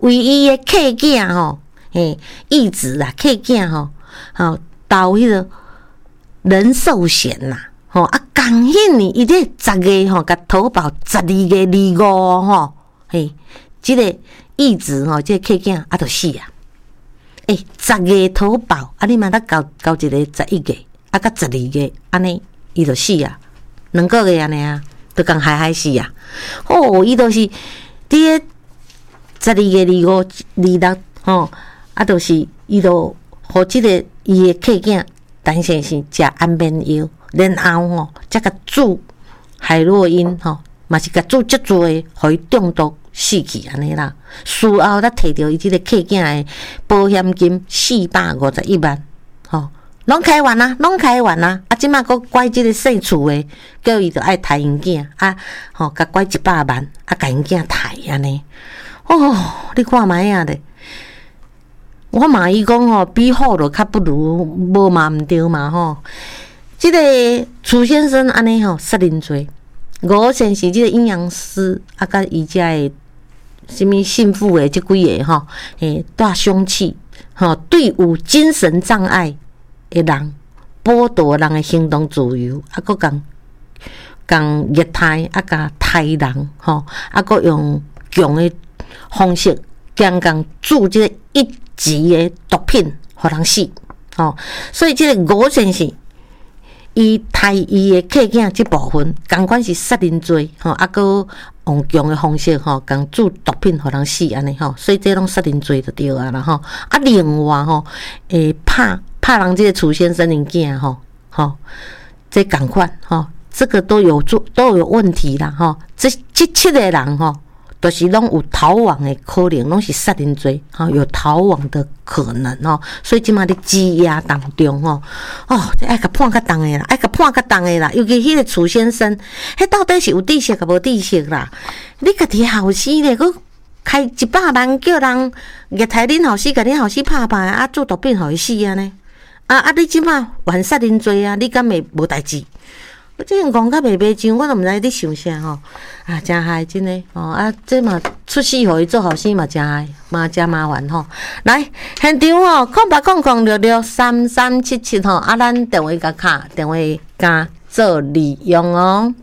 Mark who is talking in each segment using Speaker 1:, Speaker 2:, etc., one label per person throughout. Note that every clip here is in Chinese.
Speaker 1: 为伊的客囝吼，义子啦，客囝吼，投迄个人寿险啦，啊，共迄年伊这10月吼，甲投保12月25吼，即个义子吼，即个客囝啊，就死啊！10月投保，啊，你嘛得交一个11月，啊，甲12月安尼，伊就死啊，2个月安尼啊，就共害死啊！伊就是伫个12月25、26吼，啊，就是伊就互即个伊的客囝陈先生食安眠药，然后吼，才甲注海洛因吼，嘛是甲注足多的，互伊中毒死去安尼啦。事后才摕到伊即个客囝的保险金451万，拢开完啦，啊，即马佫拐即个姓厝的，叫伊着爱杀因囝啊，甲拐100万，啊，甲因囝杀安尼。你看卖啊咧！我骂伊讲吼，比好就较不如无嘛毋对嘛吼。即个楚先生安尼吼，杀人罪，吴先是即个阴阳师，啊，甲伊遮的什么姓傅的即几个吼，带凶器，对有精神障碍的人，剥夺人的行动自由，啊，佫共虐待，啊，甲杀人，啊，佫用强的方式，共注即个1级的毒品，互人死，所以即个吴先生，伊杀伊的客囝即部分，同款是杀人罪，啊，佫用强的方式，共注毒品，互人死安尼，所以这拢杀人罪就对啊啦，啊，另外拍人即个楚先生因囝，这同款，这个都有问题啦，这7个人，都是拢有逃亡的可能，拢是杀人罪，有逃亡的可能，所以即马咧羁押当中，爱甲判较重的啦，尤其迄个楚先生，迄到底是有知识甲无知识啦？你家己后生咧，佮开100万叫人虐待恁后生，甲恁后生拍败，啊，做毒品互伊死安尼，啊，你即马犯杀人罪啊，你敢会无代志？我这样讲较袂袂上，我都毋知你想啥吼。啊，真害真诶啊，这嘛出世互伊做后生嘛真害，嘛真麻烦吼。来现场0800663377啊，咱电话甲卡，电话加做利用哦。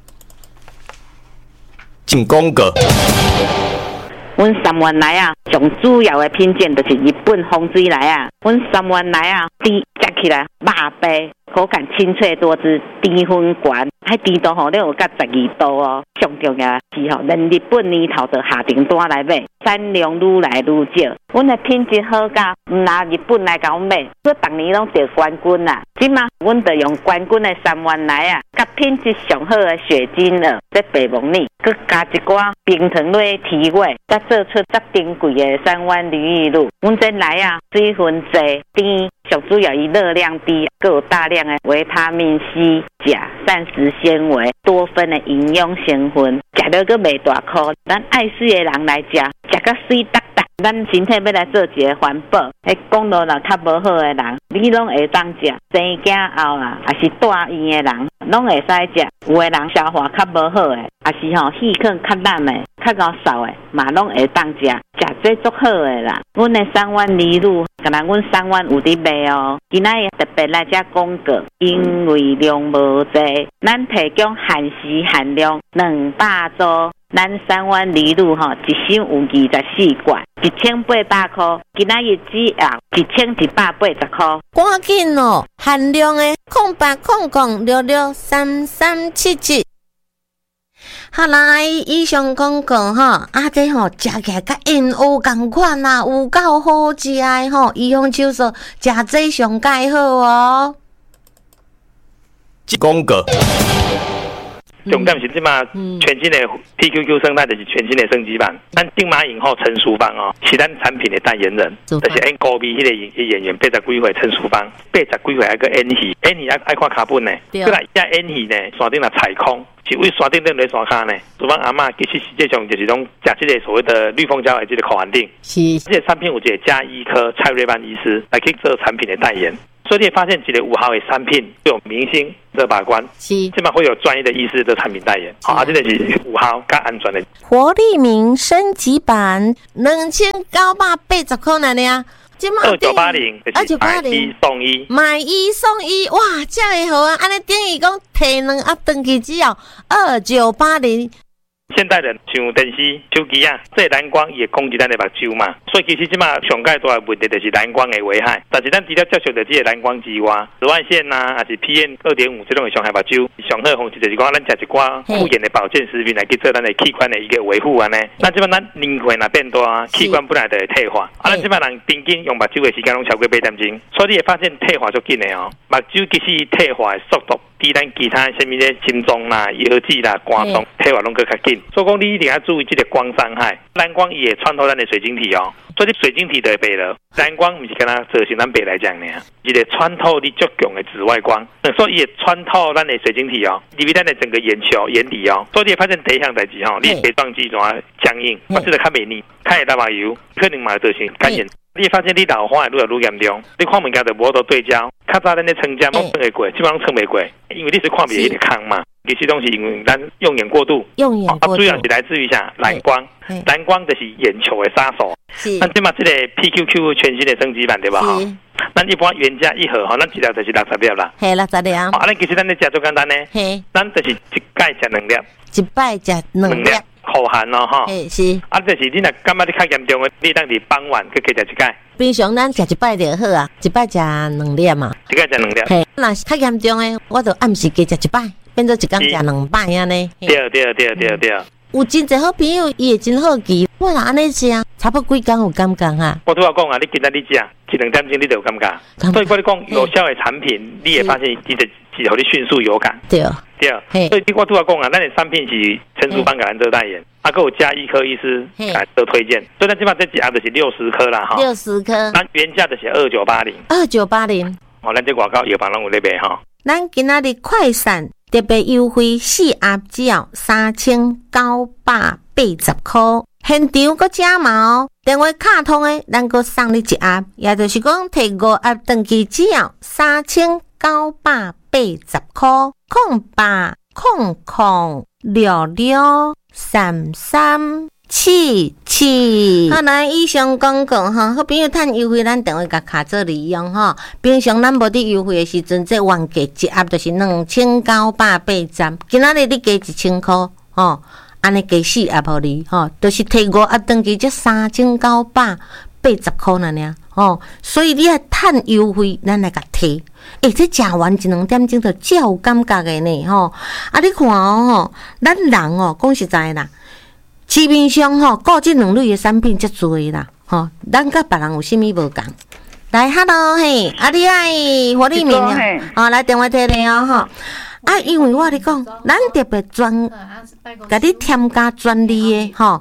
Speaker 2: 进广告。
Speaker 3: 阮3元来啊，上主要的品种就是日本风水来啊。阮3元来啊，猪食起来肉白，口感清脆多汁，甜分悬，迄甜度吼，你有到12度哦。上重要是吼，连日本年头都下订单来买，产量愈来愈少。阮的品质好到毋拿日本来甲阮买，所以逐年拢得冠军啦。即马阮就用冠军的3元来啊，甲品质上好的雪晶耳，这白蒙尼，佮加一寡冰糖落提味，才做出足珍贵的3元鲈鱼乳。阮这来啊，水分济，甜，上主要伊热量低，佮有大量的维他命 C、钾、膳食纤维、多酚的营养成分，食了佮袂大颗。咱爱水的人来食，食甲水哒哒。咱身体要来做一个环保，讲到了较无好的人，你拢会当食。生囝后啊，也是住院的人，拢会使食。有的人消化较无好的，也是气管较烂的、较高烧的，嘛拢会当食。食这足好的啦。阮的3元鲈乳，敢若阮3元有伫卖哦。今仔日特别来遮广告，因为量无济，咱提供限时限量200组。咱3元鲈乳吼，一箱有24罐，1800块，今仔日只要1180块。
Speaker 1: 赶紧哦，限量的0800663377。好来，以上广告吼，这吼食起来甲燕窝同款啦，有够好食的吼，医风手术食这上介好哦。
Speaker 2: 广告。重点是即马全新的 PQQ 生态就是全新的升级版。咱金马影后陈淑芳哦，是咱产品的代言人，就是演高美迄个演员80几岁陈淑芳，80几岁还个演戏，演戏爱看卡本呢，过来一演戏呢，山顶来采空，是为山顶在山骹呢。淑芳阿嬷其实实际上就是讲食这个所谓的绿蜂胶的这个口含定，是这个产品有一个加医科蔡瑞班医师来去做产品的代言。 所以你会发现一个有效的产品，有明星的把关，基本会有专业的医师的产品代言，好，这个是有效加安全的。
Speaker 1: 活力明升级版2980块呢呀
Speaker 2: ，2980就是买一送一，
Speaker 1: 买一送一，哇，这样好啊！安尼等于讲摕2盒登记只要2980。
Speaker 2: 现代人像电视、手机啊，这蓝光也攻击咱的目睭嘛，所以其实即马上介大的问题就是蓝光的危害。但是咱除了接触到这个蓝光之外，紫外线啊，还是 PM2.5 这种会伤害目睭。上好的方式就是讲，咱食一寡护眼的保健食品来去做咱的器官的一个维护安尼。那即马咱年岁若变大，器官本来就会退化。咱即马人平均用目睭的时间拢超过8点钟，所以你会发现退化足紧的哦。目睭其实退化的速度，比咱其他什么的心脏啦、腰子啦、肝脏退化拢更较紧。所以讲，你一定要注意这个光伤害。蓝光也穿透咱的水晶体哦，所以你水晶体就会白了。蓝光不是跟它折成咱白来讲呢，一个穿透力足强的紫外光，所以也穿透咱的水晶体哦，入去咱的整个眼球、眼底哦。所以你发现第一项代志吼，你睫状肌怎啊僵硬，或者较袂腻，较会打麻油，可能嘛造成干眼。你发现你老花愈来愈严重，你看物件就无多对焦，较早咱咧称价拢称会过，基本上称袂过，因为你是看不见那个空嘛。其实都是因为咱用眼过度，主要是来自于啥蓝光，蓝光就是眼球的杀手。咱即马这个 PQQ 全新的升级版对吧？哈，咱一般原价1盒哈，咱一条就是60粒啦。
Speaker 1: 嘿，60粒。
Speaker 2: 咱其实咱咧食最简单呢，咱就是一摆食2粒，
Speaker 1: 一摆食2粒。
Speaker 2: 好寒咯哈，
Speaker 1: 是。
Speaker 2: 就是你若感觉你较严重的，你当伫傍晚去加食一摆。
Speaker 1: 平常咱食一摆就好啊，一摆食2粒嘛。
Speaker 2: 一摆食2粒。
Speaker 1: 嘿，若是较严重的，我就暗时加食一摆，变做一天食2摆安尼。
Speaker 2: 对。
Speaker 1: 有真侪好朋友，伊会真好奇，我若安尼食，差不多几工有感觉哈。
Speaker 2: 我拄仔讲啊，你今仔日食1-2点钟，你就有感觉。所以我你讲有效的产品，你会发现伊就是互你迅速有感。对。所以我拄仔讲啊，咱的产品是陈淑芳给咱做代言，还有加医科医师来做推荐，所以咱基本上这几盒就是60颗啦哈。60颗。咱原价就是2980。2980。哦，咱这外口药房拢有咧卖哈。
Speaker 1: 咱今仔日快闪特别优惠4盒只要3980块，现场搁加码哦。电话卡通的，咱搁送你1盒，也就是讲摕5盒登记只要3980块，0800663377。好，来以上广告哈，好朋友趁优惠，咱电话甲卡做利用哈。平常咱无伫优惠的时阵，这原价1盒就是2980，今仔日你加1000块吼，安尼加4盒互你吼，就是摕5盒登记，这3980块呢吼。所以你要趁优惠，咱来甲摕。这食完1-2点钟就才有感觉的呢吼。你看吼，咱人讲实在啦。市面上顾这2类的产品遮多啦，咱甲别人有啥物无共？来 ，Hello 嘿，你爱活力明啊，来电话摕咧哦因为我咧讲，咱特别甲你添加专利的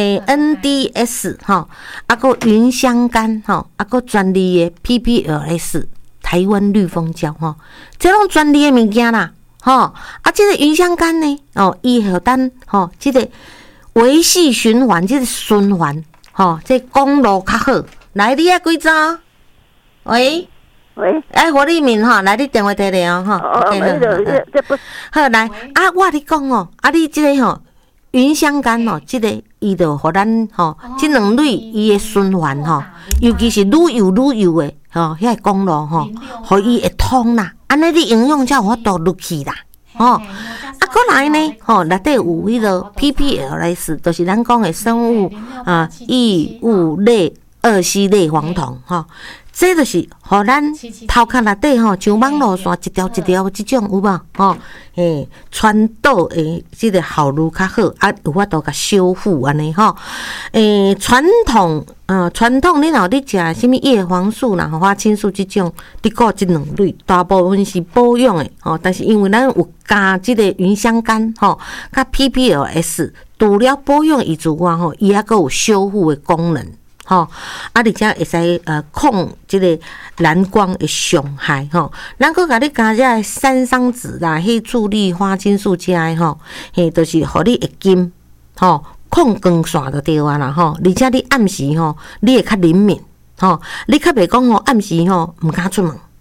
Speaker 1: NDS 个云香干个专利的 PPLS 台湾绿蜂胶这种专利的物件啦这个云香干呢伊互咱这个。维系循环，这个循环，这公路较好。来，你几招？喂，活力明来，你电话摕来哦，好来，我你讲你这个云香干这个伊就互咱这2类伊的循环尤其是愈油的遐个公路互伊会通啦，安尼你营养才有法度入去啦，过来呢，内底有迄个 PPLS， 就是咱讲的生物异物类2烯类黄酮这就是互咱头壳内底像网路线一条一条这种有无传导的这个效率较好有法度甲修复安尼传统你若你食什么叶黄素啦、花青素这种，你顾这2类，大部分是保养的但是因为咱有加这个云香干加 PPLS， 除了保养以外伊还佫有修复的功能。而且会使抗这个蓝光的伤害咱佫甲你加这山桑子啦、黑醋栗、花青素这的就是互你会金抗光线就对啊啦而且你暗时你会较灵敏你较袂讲暗时毋敢出门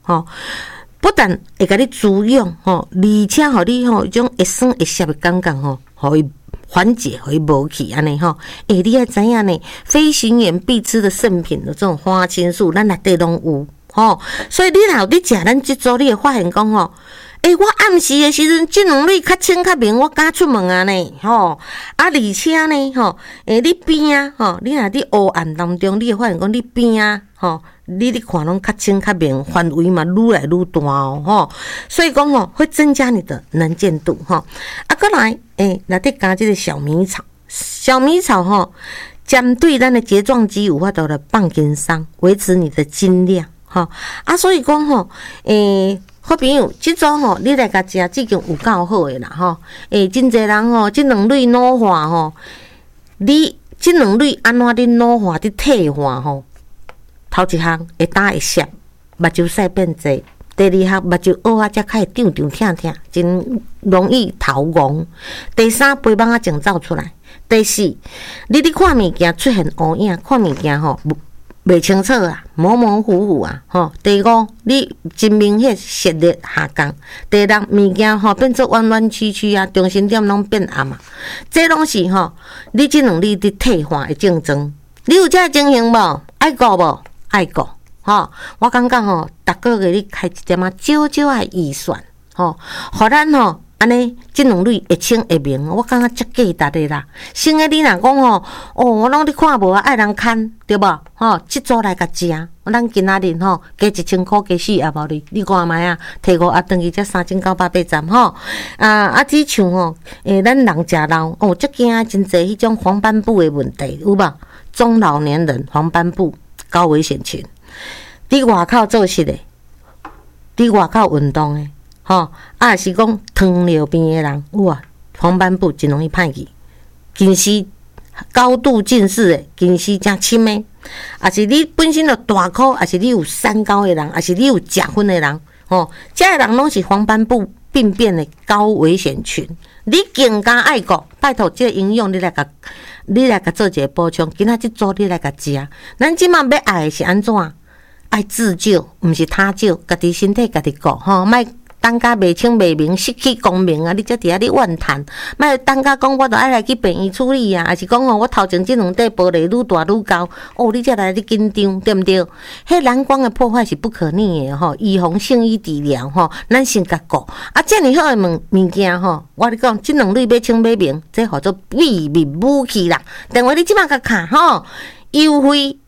Speaker 1: 吼，不但会甲你滋养吼，而且互你吼迄种会酸会涩的感觉吼，互伊缓解，互伊无去安尼吼。你要知影呢，飞行员必吃的圣品的这种花青素，咱内底拢有吼。所以你若有伫食咱即组，你会发现讲吼。我暗时的时阵，即两类较清较明，我敢出门啊呢，吼而且呢，吼，你边啊，吼，你若伫黑暗当中，你会发现讲你边啊，吼，你看拢较清较明，范围嘛愈来愈大哦，吼，所以讲吼，会增加你的能见度，吼，过来，内底加这个小米草，小米草吼，针对咱的睫状肌有法度来放筋伤，维持你的筋量，吼，所以讲吼，好朋友，即种吼，你来甲食，已经有够好诶啦吼。真侪人吼，即两类老化吼，你即两类安怎伫老化伫退化吼？头一项会打会涩，目睭屎变侪；第二项目睭凹才开始胀胀疼，真容易头晕；第三肥蚊仔净走出来；第四，你看物件出现乌影，看物件吼。袂清楚啊，模模糊糊啊，吼。第五，你真明显视力下降。第六，物件吼变做弯弯曲曲啊，中心点拢变暗啊。这拢是吼，你即两日伫退化的症状。你有这情形无？爱顾无？爱顾，吼。我感觉吼，逐个月你开一点少少的预算，吼，互咱吼。安尼，即两类会清会明，我感觉足价值的啦。先个你若讲吼，我拢咧看无啊，爱人看对无？吼，即组来甲食，咱今仔日吼加1000块加死也无你看卖啊，摕5盒转去才3980吼。只像吼，咱人食老足惊真侪迄种黄斑部的问题，有无？中老年人黄斑部高危险群，伫外口做事的，伫外口运动的。吼，是讲糖尿病的人，有啊，黄斑部真容易歹去，近视高度近视的，近视真深的，也是你本身就大颗，也是你有三高的人，也是你有食薰的人，吼，这些人拢是黄斑部病变的高危险群。你更加爱顾，拜托，这个营养你来甲做一个补充。今仔这组你来甲食，咱即马要爱的是安怎？爱自救，毋是他救，家己身体家己顾，吼，莫。等甲袂清袂明，失去功名啊！你才伫遐咧怨叹，莫等甲讲我著爱来去病院处理啊，还是讲我头前即两块玻璃愈大愈高，你才来咧紧张，对毋对？迄蓝光的破坏是不可逆的吼，预防胜于治疗吼，咱先甲顾遮尔好的物件吼，我咧讲，即两类要清要明，这叫做秘密武器啦。电话你即马甲卡吼，优惠，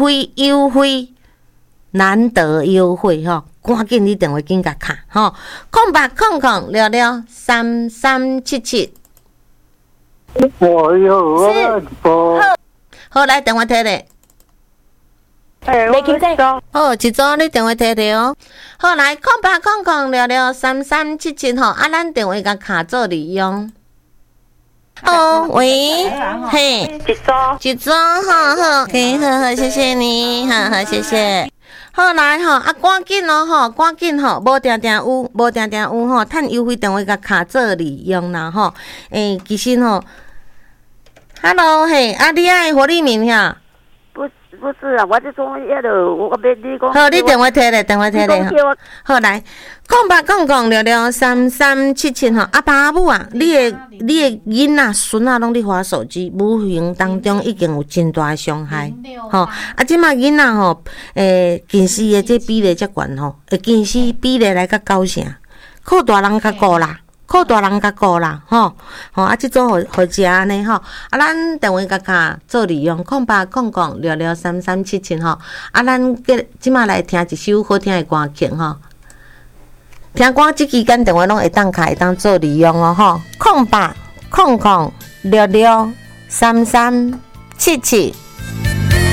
Speaker 1: 难得优惠吼！赶紧你电话紧甲卡吼，0800663377。好，来电话摕咧。
Speaker 4: 没听见。
Speaker 1: 好，一组你电话摕咧哦。好，来0800663377吼，咱电话甲卡做利用。喂，嘿，一组，好，可以，好，谢谢你，好，谢谢。好来吼，赶紧哦吼，赶紧吼，无定定有吼，趁优惠电话甲卡做利用啦吼。其实吼 ，Hello 嘿，你爱火力明呀？
Speaker 4: 不是啊，我这种迄落，我要你讲。
Speaker 1: 好，你电话摕咧，好来，0800663377吼，爸母啊，你的囡仔孙仔拢伫滑手机，无形当中已经有真大的伤害，吼。即马囡仔吼，近视的这比例遮悬吼，近视比例来甲高成，靠大人甲顾啦。吼，即组互食安尼吼，咱电话甲卡做利用，0800663377吼，咱即马来听一首好听的歌曲吼，听歌即期间电话拢会当卡，会当做利用哦吼，0800663377。